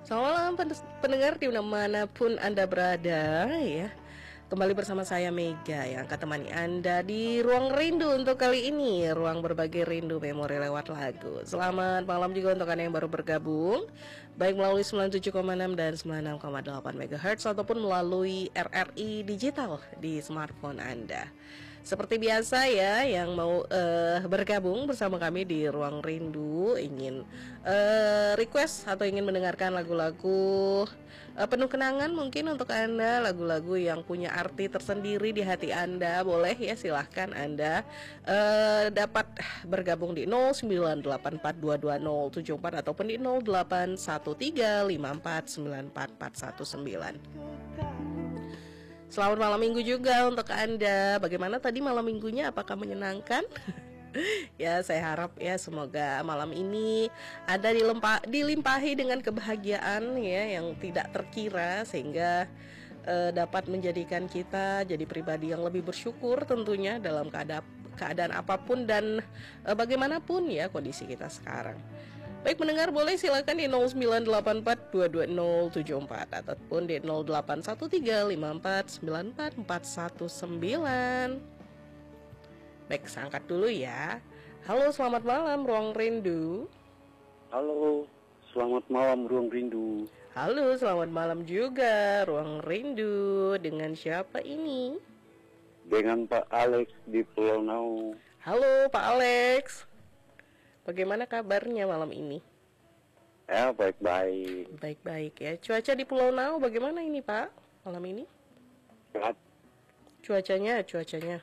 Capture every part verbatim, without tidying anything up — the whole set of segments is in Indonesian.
Selamat malam pendengar dimanapun Anda berada ya. Kembali bersama saya Mega yang akan temani Anda di Ruang Rindu untuk kali ini. Ruang berbagi rindu memori lewat lagu. Selamat malam juga untuk Anda yang baru bergabung, baik melalui sembilan puluh tujuh koma enam dan sembilan puluh enam koma delapan megahertz ataupun melalui R R I digital di smartphone Anda. Seperti biasa ya, yang mau uh, bergabung bersama kami di Ruang Rindu, ingin uh, request atau ingin mendengarkan lagu-lagu uh, penuh kenangan mungkin untuk Anda, lagu-lagu yang punya arti tersendiri di hati Anda, boleh ya, silahkan Anda uh, dapat bergabung di nol sembilan delapan empat dua dua nol tujuh empat ataupun di nol delapan satu tiga lima empat sembilan empat empat satu sembilan. Selamat malam minggu juga untuk Anda. Bagaimana tadi malam minggunya? Apakah menyenangkan? Ya, saya harap ya semoga malam ini Anda dilempah, dilimpahi dengan kebahagiaan ya yang tidak terkira, sehingga eh, dapat menjadikan kita jadi pribadi yang lebih bersyukur tentunya dalam keadaan keadaan apapun dan eh, bagaimanapun ya kondisi kita sekarang. Baik mendengar, boleh silakan di nol sembilan delapan empat dua dua nol tujuh empat ataupun di nol delapan satu tiga lima empat sembilan empat empat satu sembilan. Baik, saya angkat dulu ya. Halo, selamat malam Ruang Rindu. Halo, selamat malam Ruang Rindu. Halo, selamat malam juga Ruang Rindu. Dengan siapa ini? Dengan Pak Alex di Pulau Nau. Halo Pak Alex, bagaimana kabarnya malam ini? Ya, baik-baik. Baik-baik ya. Cuaca di Pulau Nau bagaimana ini Pak malam ini? Sehat. Cuacanya, cuacanya.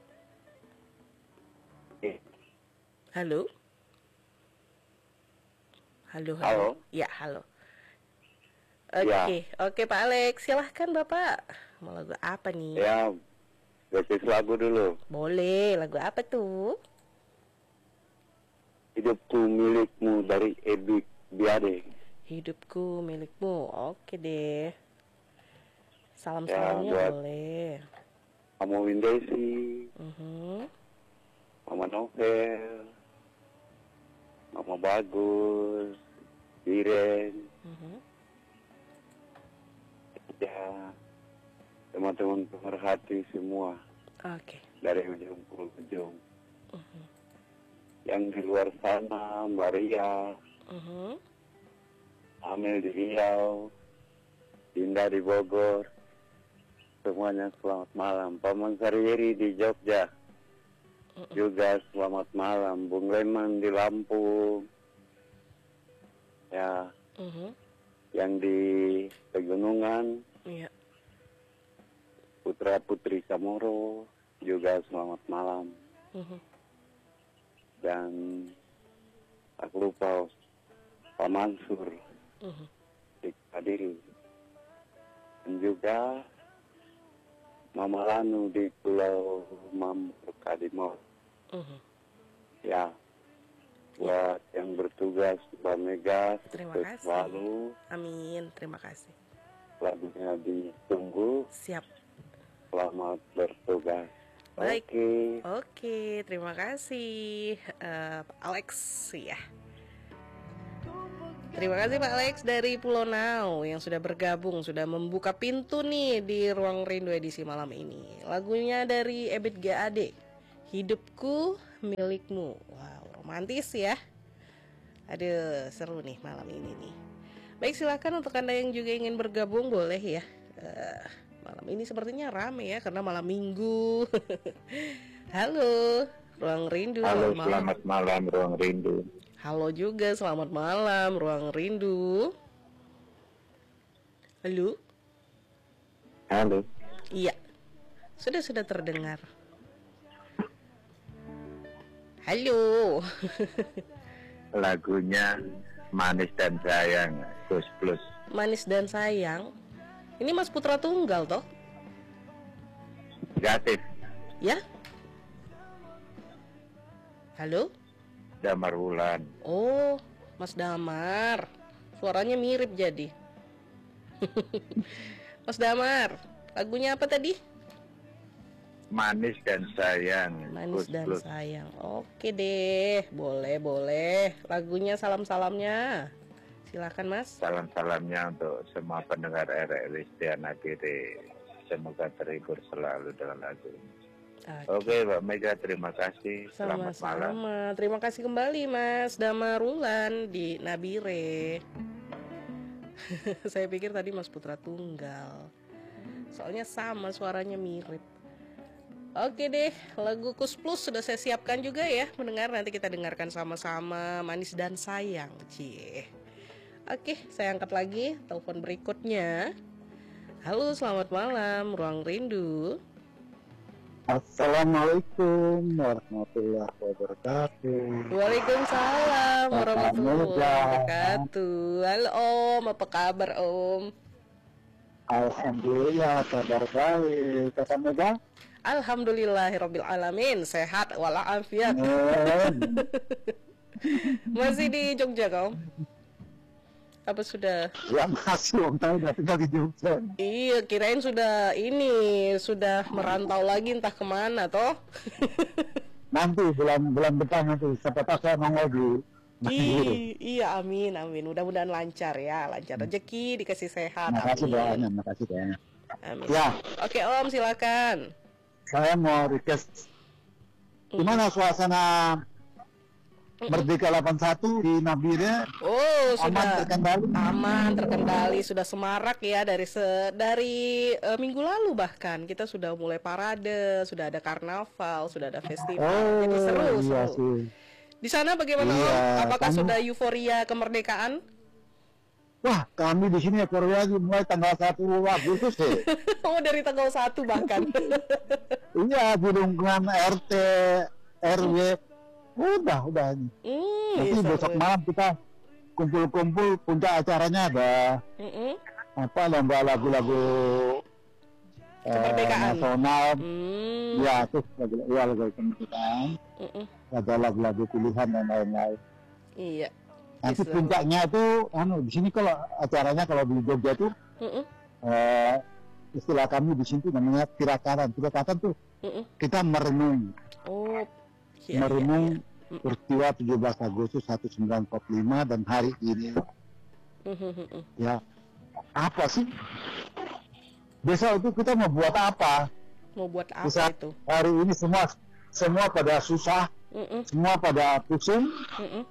Eh. Halo? Halo, halo. Halo. Ya, halo. Oke, Ya. oke Pak Alex, silahkan Bapak. Mau lagu apa nih? Ya, basis lagu dulu. Boleh, lagu apa tuh? Hidupku milikmu dari Ebik Biade. Hidupku milikmu, oke deh. Salam-salamnya Ya, buat boleh. Kamu Windesi, uh-huh. Mama Novel, Mama Bagus, Biren. Uh-huh. Ya, teman-teman pemerhati semua. Oke. Dari ujung ke ujung. Uh-huh. Yang di luar sana, Maria, Uh-huh. Amel di Riau, Dinda di Bogor, semuanya selamat malam. Paman Sarieri di Jogja, uh-uh. juga selamat malam. Bung Leman di Lampung, ya, Uh-huh. yang di Pegunungan, Iya. Putra Putri Kamoro, juga selamat malam. Uh-huh. Dan aku lupa Pak Mansur Uh-huh. di Kadiri, dan juga Mama Lanu di Pulau Mampu Kadimor. Uh-huh. Ya, buat yang bertugas Mbak Mega, Terima kasih. selalu Amin, terima kasih. lagunya ditunggu. Siap. Selamat bertugas. Baik. Oke. Oke, terima kasih uh, Pak Alex ya. Terima kasih Pak Alex dari Pulau Nau yang sudah bergabung, sudah membuka pintu nih di Ruang Rindu edisi malam ini. Lagunya dari Ebit G A D, Hidupku Milikmu. Wow, romantis ya. Aduh, seru nih malam ini nih. Baik, silakan untuk Anda yang juga ingin bergabung, boleh ya. Uh, malam ini sepertinya rame ya karena malam minggu. Halo, Ruang Rindu. Halo, malam. selamat malam Ruang Rindu. Halo juga, selamat malam Ruang Rindu. Halo. Halo. Iya, sudah sudah terdengar. Halo. Lagunya Manis dan Sayang, Gus Plus. Manis dan Sayang. Ini Mas Putra Tunggal toh? Negatif. Ya. Halo. Damar Wulan. Oh, Mas Damar. Suaranya mirip jadi. Mas Damar, lagunya apa tadi? Manis dan Sayang. Manis Gus dan Plus. Sayang. Oke deh, boleh boleh. Lagunya salam-salamnya. Silakan Mas. Salam-salamnya untuk semua pendengar R R I Setiana Kiri. Semoga terhibur selalu dengan lagu ini. Oke, Mbak Mega, terima kasih. Selamat malam. Sama-sama. Terima kasih kembali Mas Damarulan di Nabire. Saya pikir tadi Mas Putra Tunggal. Soalnya sama, suaranya mirip. Oke deh, lagu Kus Plus sudah saya siapkan juga ya, mendengar. Nanti kita dengarkan sama-sama, Manis dan Sayang. Cie. Oke, saya angkat lagi telepon berikutnya. Halo, selamat malam, Ruang Rindu. Assalamualaikum warahmatullahi wabarakatuh. Waalaikumsalam warahmatullahi wabarakatuh. Halo Om, apa kabar Om? Alhamdulillah, kabar baik. Kata Mega? Alhamdulillahirabbil alamin, sehat walafiat. Masih di Jogja kau? Apa sudah? Ya masih, Om tahu udah tinggal di Jogja. Iya, kirain sudah ini, sudah merantau lagi entah kemana toh. Nanti bulan bulan depan nanti siapa tahu saya nongol di I, iya, amin, amin. Mudah-mudahan lancar ya, lancar rezeki, dikasih sehat. Makasih amin. doanya, makasih doanya. Amin. Ya. Oke Om, silakan. Saya mau request. Gimana suasana Merdeka delapan puluh satu di Nabire? Oh, aman sudah terkendali? Aman terkendali, sudah semarak ya dari se dari uh, minggu lalu bahkan kita sudah mulai parade, sudah ada karnaval, sudah ada festival. Oh, jadi seru, iya seru. sih. Di sana bagaimana Iya, Om? Apakah kamu- sudah euforia kemerdekaan? Wah, kami di sini Korea mulai tanggal satu Agustus sih. Oh, dari tanggal satu bahkan. Iya, di lingkungan R T, R W, udah, udah. Hmm, Nanti iya, besok seru. malam kita kumpul-kumpul, puncak acaranya ada Mm-mm. apa lomba lagu-lagu eh, Kemerdekaan. nasional, Hmm. ya terus lagu, ya lagu kemerdekaan, Mm-mm. ada lagu-lagu pilihan dan lain-lain. Iya. Nanti Bisa. puncaknya itu, anu di sini kalau acaranya kalau di Jogja itu Mm-mm. eh, istilah kami di sini tuh namanya tirakatan. Tirakatan tuh Mm-mm. kita merenung, Oh, iya, merenung iya, iya. peristiwa tujuh belas Agustus seribu sembilan ratus empat puluh lima dan hari ini. Mm-mm. Ya, apa sih? Besok itu kita mau buat apa? Mau buat apa Bisa itu? hari ini semua semua pada susah, Mm-mm. semua pada pusing. Mm-mm.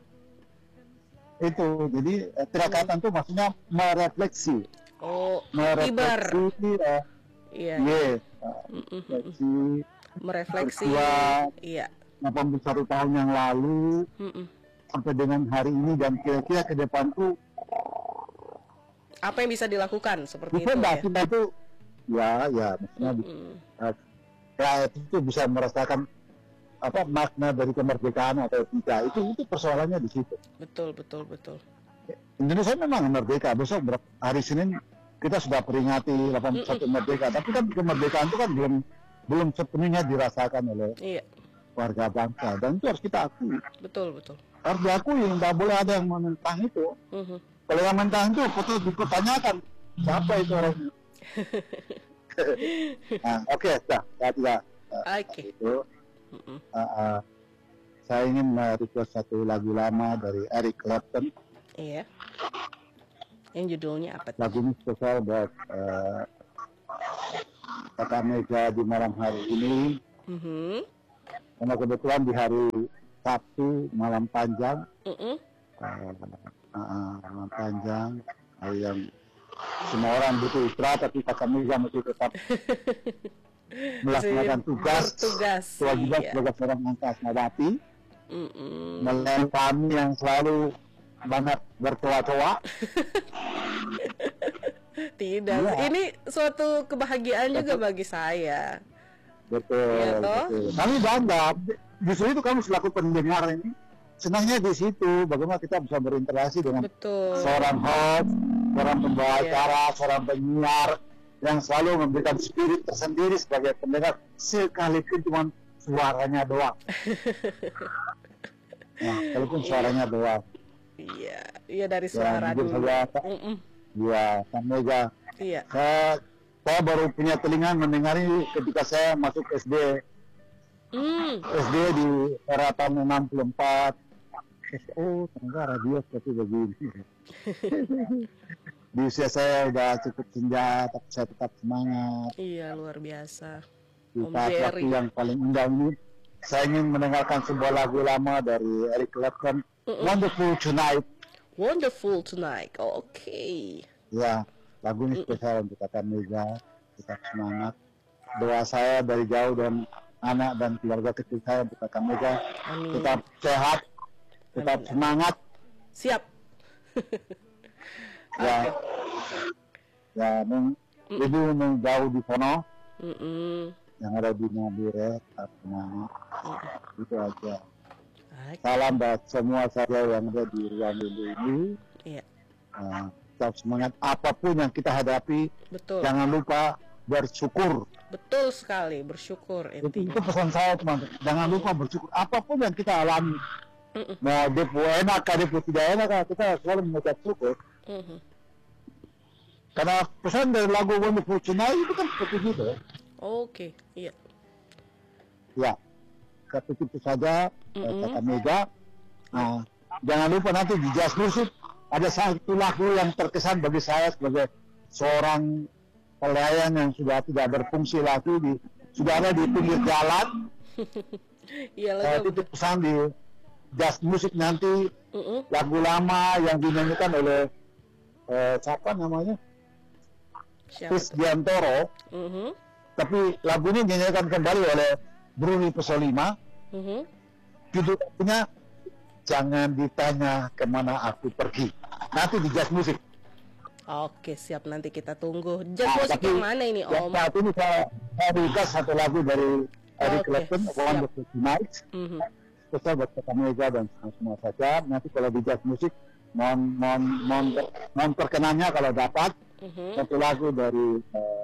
Itu jadi eh, tirakatan tuh maksudnya merefleksi, Oh, ibar. merefleksi, eh, Iya. ye, eh, Mm-mm. refleksi Merefleksi. peristiwa Iya. delapan puluh satu tahun yang lalu Mm-mm. sampai dengan hari ini dan kira-kira ke depan tuh Apa yang bisa dilakukan seperti kita itu ya? kita itu ya ya maksudnya Mm-mm. eh, rakyat itu bisa merasakan apa makna dari kemerdekaan atau tidak, itu itu persoalannya di situ. Betul, betul, betul. Indonesia memang merdeka, besok ber- hari Senin kita sudah peringati delapan puluh satu merdeka, tapi kan kemerdekaan itu kan belum belum sepenuhnya dirasakan oleh Iya, warga bangsa, dan itu harus kita akui, betul, betul. harus diakui, nggak boleh ada yang menentang itu. Mhm. Kalau yang menentang itu betul dipertanyakan siapa itu orangnya. Nah, oke, sudah, ya, tidak. Oke. Itu Mm-mm. uh, uh, saya ingin merequest satu lagu lama dari Eric Clapton. Iya. Yang judulnya apa tuh? Lagu ini spesial buat uh, Kakak Mega di malam hari ini, Mhm. karena kebetulan di hari Sabtu malam panjang, Mm-mm. uh, uh, malam panjang, hari yang semua orang butuh istirahat, tapi Kakak Mega masih tetap melaksanakan tugas, Bertugas. kewajiban Iya. sebagai seorang Antasmawati, Mm-mm. melayan kami yang selalu banget bertoa-toa. Tidak. Iya. Ini suatu kebahagiaan juga bagi saya. Betul, Iya, toh? betul. Kami bangga. Justru itu kami selaku pendengar ini senangnya di situ. Bagaimana kita bisa berinteraksi dengan Betul. seorang host, seorang pembawa Iya. acara, seorang penyiar yang selalu memberikan spirit tersendiri sebagai pendengar, sekalipun cuma suaranya doang. Nah, walaupun Iya. suaranya doang. Iya, iya dari Ya, suara jujur dulu. saja, Mm-mm. ya, Kang Mega. Iya. Saya, saya baru punya telinga mendengar ini ketika saya masuk S D. Hmm. S D di era tahun enam puluh empat, Oh, ternyata radio seperti begini. Di usia saya udah cukup senja, tapi saya tetap semangat. Iya, luar biasa. Di Om saat waktu Jerry. yang paling indah ini, saya ingin mendengarkan sebuah lagu lama dari Eric Clapton, Mm-mm. Wonderful Tonight. Wonderful Tonight. Oke. Ya, lagu ini spesial untuk Kakak Mega, tetap semangat. Doa saya dari jauh dan anak dan keluarga kecil saya untuk Kakak Mega, Amin. tetap sehat, tetap Amin. semangat. Siap. Ya, ya, nung, ibu nung jauh di sono, Mm-mm. yang ada di Nabire, tetap semangat. Itu aja. Oke. Salam buat semua saja yang ada di ruang dulu ini. Iya, Nah, tetap semangat. Apapun yang kita hadapi, betul. jangan lupa bersyukur. Betul sekali, bersyukur Itu, itu intinya. pesan saya, teman. Jangan lupa bersyukur. Apapun yang kita alami, Mm-mm. mau depo enak, depo tidak enak, kita selalu mengucap syukur. Mhm. Karena pesan dari lagu Wonderful Tonight itu kan seperti itu. Oke, iya. Ya, satu itu saja, Mm-mm. kata Mega. Nah, jangan lupa nanti di Jazz Music ada satu lagu yang terkesan bagi saya sebagai seorang pelayan yang sudah tidak berfungsi lagi, di, sudah ada di pinggir jalan. Iya, Saya lagu. titip pesan di Jazz Music nanti Mm-mm. lagu lama yang dinyanyikan oleh eh, siapa namanya? Siapa Chris tuh? Diantoro. Mhm. Tapi lagu ini dinyanyikan kembali oleh Bruni Pesolima. Mhm. Judulnya Jangan Ditanya Kemana Aku Pergi. Nanti di Jazz Music. Oke, siap, nanti kita tunggu. Jazz Nah, musik tapi yang mana ini, yang Om? saat ini saya, saya request satu lagu dari Eric Oke, Clapton, siap. Wonderful Tonight. Mhm. Spesial buat Kak Mega dan semua saja. Nanti kalau di Jazz Music, mohon mohon mohon, mohon perkenannya kalau dapat Mhm. satu lagu dari uh,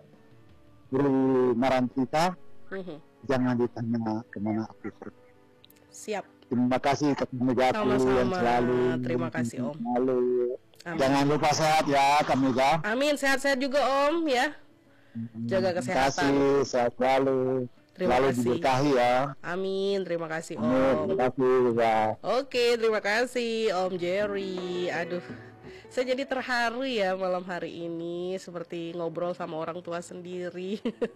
Guru Marantita. Mhm. Jangan ditanya kemana aku pergi. Siap. Terima kasih Kak Mega yang Sama-sama. selalu. Terima kasih, Om. Selalu. Amin. Jangan lupa sehat ya Kak Mega. Amin, sehat-sehat juga, Om, ya. Jaga Terima kesehatan. kasih, sehat selalu. Terima Selalu kasih. diberkahi ya. Amin, terima kasih, Amin. Om. Terima kasih ya. Oke, terima kasih Om Jerry. Aduh, saya jadi terharu ya malam hari ini, seperti ngobrol sama orang tua sendiri.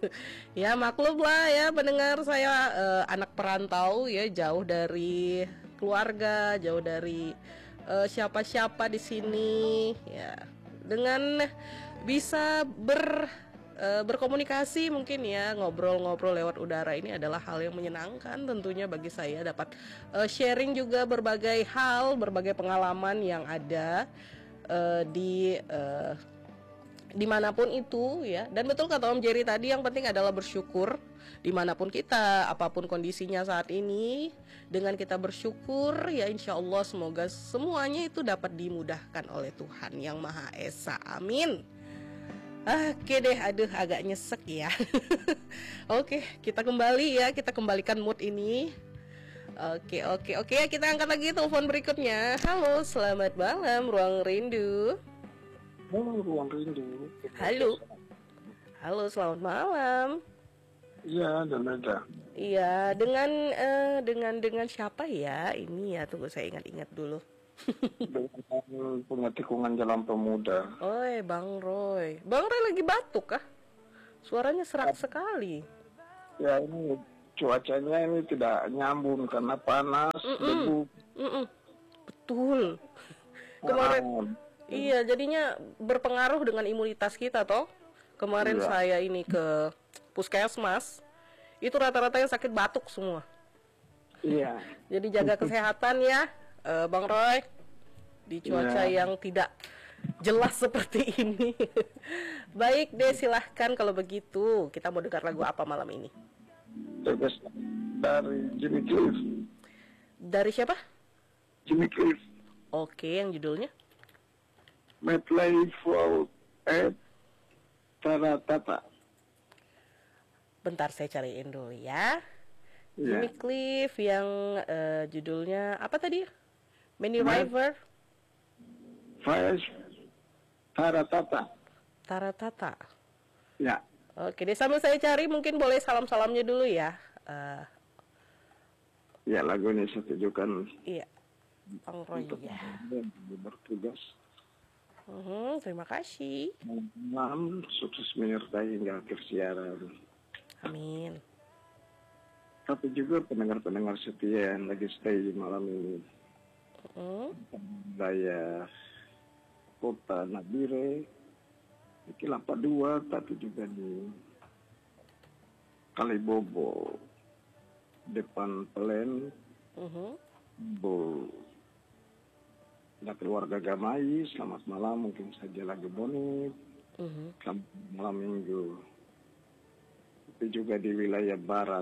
Ya maklum lah ya pendengar, saya eh, anak perantau ya, jauh dari keluarga, jauh dari eh, siapa-siapa di sini. Ya, dengan bisa ber eh, berkomunikasi mungkin ya, ngobrol-ngobrol lewat udara ini adalah hal yang menyenangkan tentunya bagi saya, dapat eh, sharing juga berbagai hal, berbagai pengalaman yang ada Uh, di uh, dimanapun itu ya. Dan betul kata Om Jerry tadi, yang penting adalah bersyukur dimanapun kita, apapun kondisinya saat ini. Dengan kita bersyukur ya, insya Allah semoga semuanya itu dapat dimudahkan oleh Tuhan Yang Maha Esa. Amin. Oke deh, aduh agak nyesek ya. Oke, kita kembali ya, kita kembalikan mood ini. Oke, oke, oke, kita angkat lagi telepon berikutnya. Halo, selamat malam, Ruang Rindu. Oh, Ruang Rindu. Halo. Halo, selamat malam. Iya, dan Mega. Iya, dengan eh, dengan dengan siapa ya? Ini ya, tunggu saya ingat-ingat dulu. Dengan punya tikungan Jalan Pemuda. Oi, Bang Roy. Bang Roy lagi batuk kah? Suaranya serak sekali. Ya, ini cuacanya ini tidak nyambung karena panas, Mm-mm. debu. Mm-mm. Betul. Kemarin Nah, iya, jadinya berpengaruh dengan imunitas kita toh. Kemarin Iya. saya ini ke puskesmas, itu rata-rata yang sakit batuk semua. iya. Jadi jaga kesehatan ya, eh, Bang Roy. Di cuaca Iya. yang tidak jelas seperti ini. Baik deh, silahkan kalau begitu. Kita mau dengar lagu apa malam ini? Tegas dari Jimmy Cliff. Dari siapa? Jimmy Cliff. Oke, yang judulnya? Medley for Ed Taratata. Bentar saya cariin dulu ya. Iya. Jimmy Cliff yang eh, judulnya apa tadi? Many Ma- River Faiz Taratata. Taratata. Ya. Oke deh, sambil saya cari mungkin boleh salam-salamnya dulu ya. Eh, Ya, lagu ini saya tujukan iya. Bang Roy ya. Bertugas. Uh-huh, terima kasih. Malam sukses menyertai hingga akhir siaran. Amin. Tapi juga pendengar-pendengar setia yang lagi stay di malam ini. Uh-huh. Wilayah Kota Nabire, di Kelapa Dua, tapi juga di Kalibobo, depan Pelen, Uh-huh. Bu. Ada keluarga Gamai, selamat malam, mungkin saja lagi bonit, Uh-huh. selamat malam minggu. Tapi juga di wilayah barat,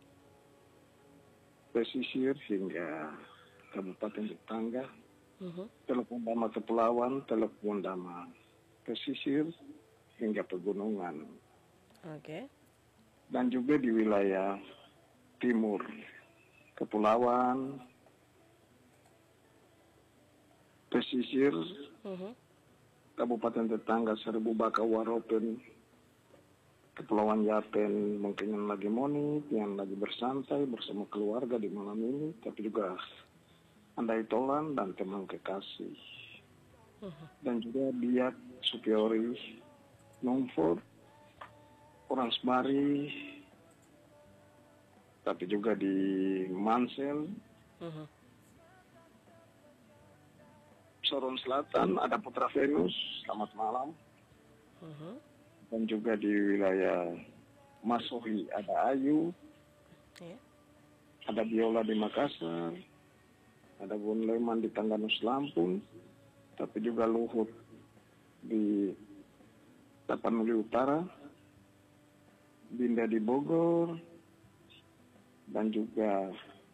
pesisir hingga Kabupaten Tetangga, Uh-huh. Teluk Undama Kepulauan, Teluk Undama pesisir hingga pegunungan. Oke. Okay. Dan juga di wilayah timur, Kepulauan, pesisir, Uh-huh. Kabupaten Tetangga, Seribu Baka, Waropen, Kepulauan Yapen, mungkin yang lagi monit, yang lagi bersantai bersama keluarga di malam ini, tapi juga Andai Tolan dan teman kekasih. Uh-huh. Dan juga Biak, Supiori, Nongford, Oransmari, tapi juga di Mansel, Uh-huh. Sorong Selatan, ada Putra Venus, selamat malam. Uh-huh. Dan juga di wilayah Masohi ada Ayu, Yeah. ada Biola di Makassar, ada Bun Leman di Tangganus Lampung, tapi juga Luhut di Tapanuli Utara, Binda di Bogor, dan juga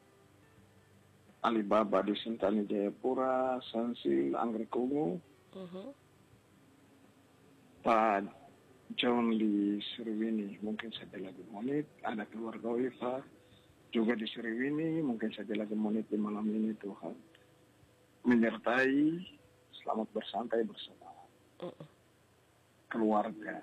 Alibaba di Sentani Jayapura, Sansil, Anggrek Ungu, Uh-huh. Pak John di Sriwini, mungkin saja lagi monit, ada keluarga Wifa juga di Sriwini, mungkin saja lagi monit di malam ini, Tuhan menyertai, selamat bersantai bersama Uh-uh. keluarga.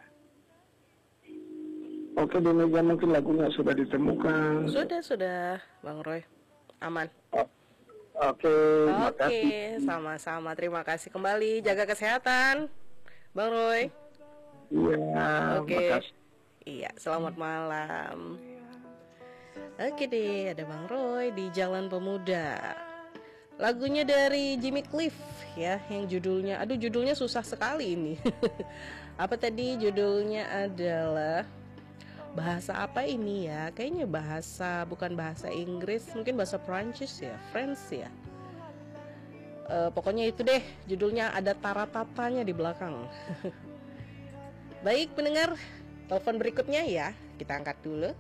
Oke, di meja mungkin lagunya sudah ditemukan. Sudah, sudah, Bang Roy. Aman. Oke, Oke, sama-sama. Terima kasih kembali. Jaga kesehatan, Bang Roy. Iya, Oke. makasih. Iya, selamat malam. Oke deh, ada Bang Roy di Jalan Pemuda. Lagunya dari Jimmy Cliff ya, yang judulnya, aduh judulnya susah sekali ini. Apa tadi judulnya adalah bahasa apa ini ya? Kayaknya bahasa, bukan bahasa Inggris, mungkin bahasa Prancis ya, French ya. E, pokoknya itu deh, judulnya ada tara-tatanya di belakang. Baik pendengar, telepon berikutnya ya, kita angkat dulu.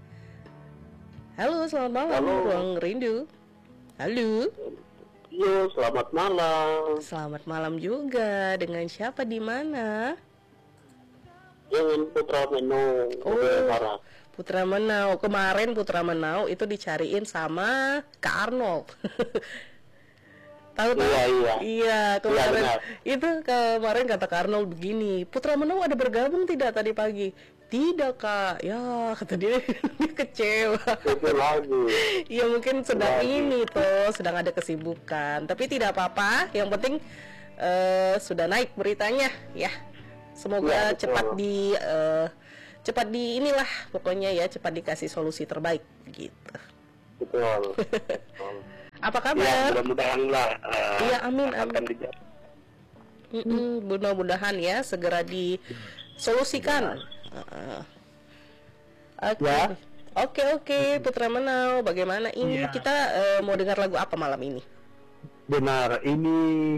Halo, selamat malam, Halo. Ruang Rindu. Halo. Yo, selamat malam. Selamat malam juga. Dengan siapa di mana? Dengan Putra Menau, Oh. Barat. Putra Menau. Kemarin Putra Menau itu dicariin sama Kak Arnold. Tahu tahu? Iya, iya. Iya, kemarin benar. itu kemarin kata Kak Arnold begini, Putra Menau ada bergabung tidak tadi pagi? Tidak Kak. Ya, kata dia, dia kecewa. Itu lagu. Iya mungkin sedang Lagi. ini tuh, sedang ada kesibukan. Tapi tidak apa-apa, yang penting eh, sudah naik beritanya ya. Semoga Ya, betul. cepat di eh, cepat di inilah pokoknya ya, cepat dikasih solusi terbaik gitu. Betul. Betul. Apa Ya, kabar? mudah-mudahan lah. eh, Iya, amin, akan amin. dijawab. Mm-mm, mudah-mudahan ya segera disolusikan. Uh, Oke, Ya. oke, oke, Putra Menau, bagaimana ini Ya. kita eh, mau dengar lagu apa malam ini? Benar, ini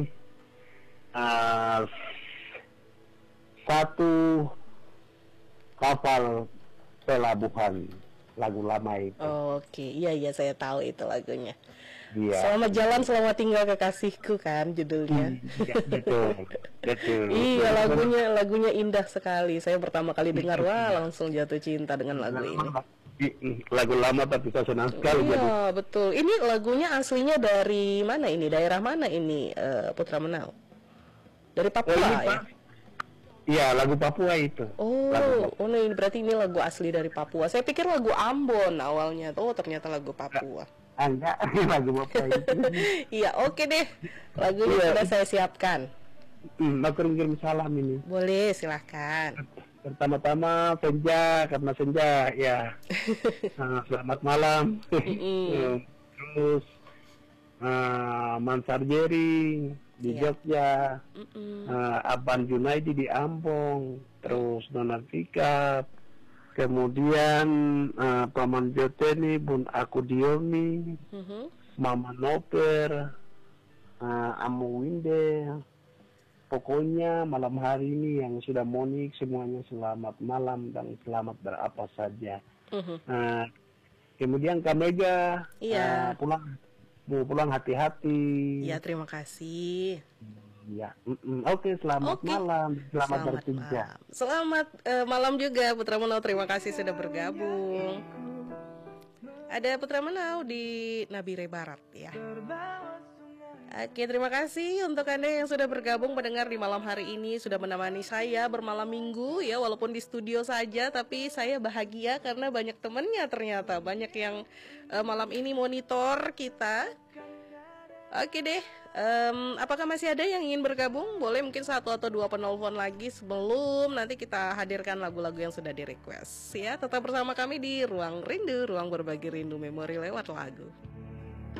uh, satu kapal pelabuhan, lagu lama itu. Oke, iya iya saya tahu itu lagunya. Iya. Selamat jalan, selamat tinggal kekasihku kan judulnya. Ya, betul, betul. Iya lagunya lagunya indah sekali. Saya pertama kali dengar wah langsung jatuh cinta dengan lagu ini. Lagu lama tapi saya senang sekali. jadi. Iya betul. Ini lagunya aslinya dari mana ini? Daerah mana ini eh, Putra Menau? Dari Papua Oh, ini, ya? Pak. Iya, lagu Papua itu. Oh, Lagu- oh nah, ini berarti ini lagu asli dari Papua. Saya pikir lagu Ambon awalnya. Oh ternyata lagu Papua. Ah, enggak, lagu Bapak itu. Iya, oke deh. Lagunya Iya. sudah saya siapkan. Hmm, aku kirim salam ini. Boleh, silahkan. Pertama-tama Senja, karena Senja ya. Nah, selamat malam. Mm-mm. Terus uh, Mansar Jering di Iya. Jogja, Mm-mm. uh, Aban Junaidi di Ambong, terus Nona Fikap, kemudian uh, Paman Joteni, Bun Aku Diomi, Mhm. Mama Noper, uh, Amu Winde. Pokoknya malam hari ini yang sudah monik semuanya selamat malam dan selamat berapa saja. Mhm. Nah, kemudian Kak Mega, Iya. uh, pulang, mau pulang hati-hati. Iya, terima kasih. Ya, mm-mm. Oke, selamat Oke. malam, selamat, Selamat berkerja. malam. Selamat eh, malam juga Putra Menau. Terima kasih sudah bergabung. Ada Putra Menau di Nabire Barat ya. Oke, terima kasih untuk Anda yang sudah bergabung mendengar di malam hari ini, sudah menemani saya bermalam minggu ya, walaupun di studio saja, tapi saya bahagia karena banyak temannya ternyata, banyak yang eh, malam ini monitor kita. Oke deh, em, apakah masih ada yang ingin bergabung? Boleh mungkin satu atau dua penelpon lagi sebelum nanti kita hadirkan lagu-lagu yang sudah di request ya. Tetap bersama kami di Ruang Rindu, ruang berbagi rindu memori lewat lagu.